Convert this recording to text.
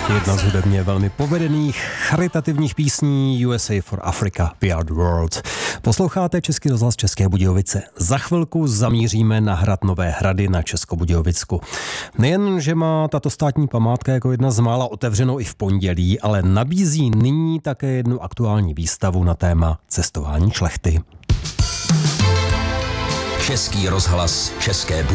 Jedna z hudebně velmi povedených charitativních písní USA for Africa, We Are the World. Posloucháte Český rozhlas České Budějovice. Za chvilku zamíříme na hrad Nové Hrady na Českobudějovicku. Nejen, že má tato státní památka jako jedna z mála otevřenou i v pondělí, ale nabízí nyní také jednu aktuální výstavu na téma cestování šlechty. Český rozhlas České Budějovice.